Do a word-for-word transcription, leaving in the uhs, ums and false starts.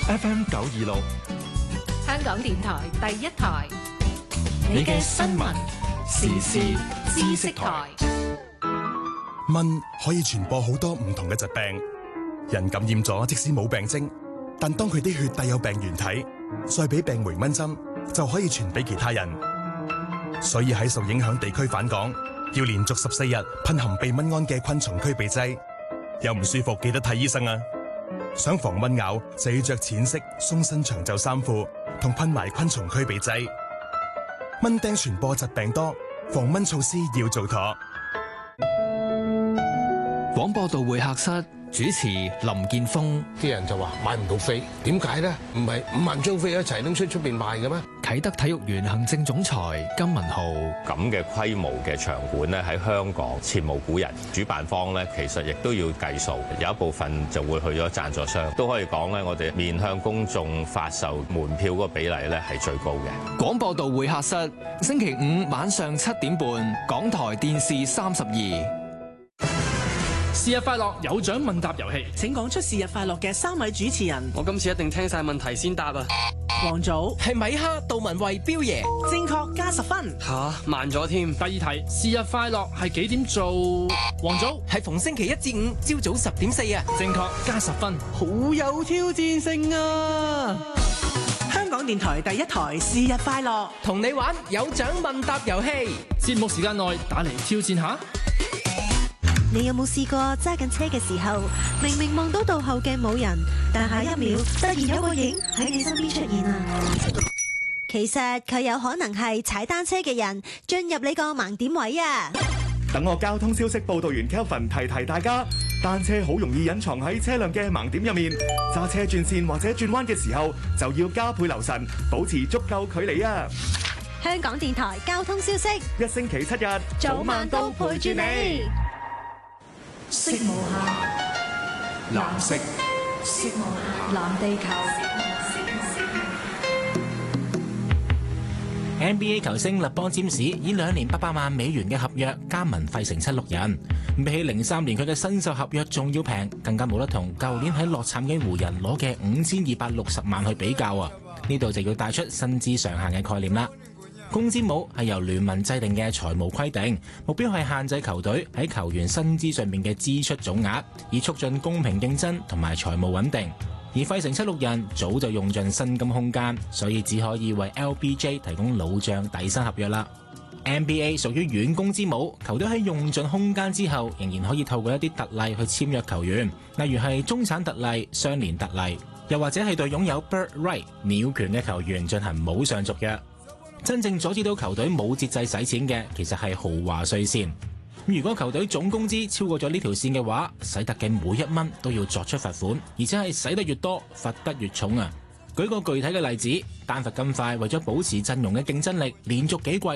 F M 九二六， 香港電台第一台， 你嘅新聞時事知識台。 蚊可以傳播好多唔同嘅疾病，人感染咗即使冇病徵，但當佢啲血帶有病原體，再俾病媒蚊針，就可以傳俾其他人。所以喺受影響地區返港，要連續十四日噴含避蚊胺嘅昆蟲驅避劑。有唔舒服記得睇醫生啊！想防蚊咬就要着淺色鬆身長袖衫褲，同噴埋昆蟲驅避劑。蚊叮傳播疾病多，防蚊措施要做妥。 廣播道會客室主持林健鋒。 啲人就話買唔到飛，點解呢？唔係五萬張飛一齊拎出出邊賣嘅咩？ 啟德體育園行政總裁金文浩。 咁嘅規模嘅場館咧，喺香港前無古人。主辦方咧，其實亦都要計數，有一部分就會去咗贊助商。都可以講咧，我哋面向公眾發售門票嗰個比例咧係最高嘅。 廣播道會客室星期五晚上七點半，港台電視三十二。 是日快樂有獎問答遊戲， 請講出是日快樂嘅三位主持人。 我今次一定聽晒問題先答啊！ 黃祖係米哈、杜文慧、彪爺， 正確加十分。 吓，慢咗添。 第二題，是日快樂係幾點做？黃祖係逢星期一至五朝早十點四啊， 正確加十分。 好有挑戰性啊！香港電台第一台是日快樂， 同你玩有獎問答遊戲。 節目時間內打嚟挑戰下。 你有冇試過揸緊車嘅時候，明明望到倒後鏡冇人，但下一秒突然有個影喺你身邊出現啊？其實佢有可能係踩單車嘅人進入你個盲點位啊！ 等我交通消息報道員 Kelvin 提提大家，單車好容易隱藏喺車輛嘅盲點入面，揸車轉線或者轉彎嘅時候就要加倍留神，保持足夠距離啊！ 香港電台交通消息， 一星期七日早晚都陪住你。 色無限，藍色，色無限，藍地球。 N B A 球星勒邦詹士以兩年八百萬美元嘅合約加盟費城七六人，比起零三年佢嘅新秀合約仲要平，更加冇得同舊年喺洛杉磯湖人攞嘅五千二百六十萬去比較啊！呢度就要帶出薪資上限嘅概念啦。工資帽係由聯盟制定嘅財務規定，目標係限制球隊喺球員薪資上面嘅支出總額，以促進公平競爭同埋財務穩定。而費城七六人早就用盡薪金空間，所以只可以為 L B J 提供老將底薪合約啦。N B A 屬於軟工資帽，球隊喺用盡空間之後，仍然可以透過一啲特例去簽約球員，例如係中產特例、雙年特例，又或者係對擁有 bird right 鳥權嘅球員進行冇上續約。真正阻止到球隊冇節制使錢嘅，其實係豪華稅線。如果球隊總工資超過咗呢條線嘅話，使得嘅每一蚊都要作出罰款，而且係使得越多，罰得越重啊！舉個具體嘅例子，丹佛金塊為咗保持陣容嘅競爭力，連續幾季